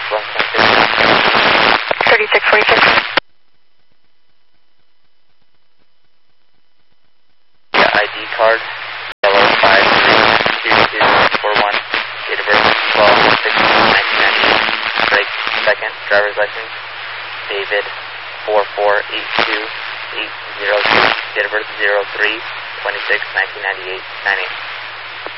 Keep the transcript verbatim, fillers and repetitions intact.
one twenty-six. thirty-six forty-six. Yeah, I D card, yellow five three two two four one, date of birth twelve six nineteen ninety-eight, break second, driver's license, David four four eight two eight zero two, date of birth zero three twenty-six nineteen ninety-eight, nine eight.